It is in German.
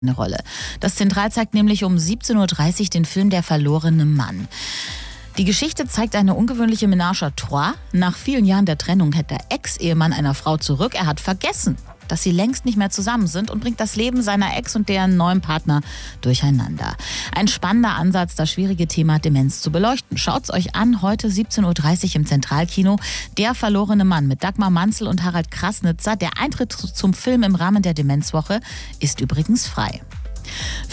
eine Rolle. Das Zentral zeigt nämlich um 17:30 Uhr den Film Der verlorene Mann. Die Geschichte zeigt eine ungewöhnliche Ménage à trois. Nach vielen Jahren der Trennung hält der Ex-Ehemann einer Frau zurück. Er hat vergessen, dass sie längst nicht mehr zusammen sind und bringt das Leben seiner Ex und deren neuen Partner durcheinander. Ein spannender Ansatz, das schwierige Thema Demenz zu beleuchten. Schaut's euch an, heute 17:30 Uhr im Zentralkino. Der verlorene Mann mit Dagmar Manzel und Harald Krasnitzer. Der Eintritt zum Film im Rahmen der Demenzwoche ist übrigens frei.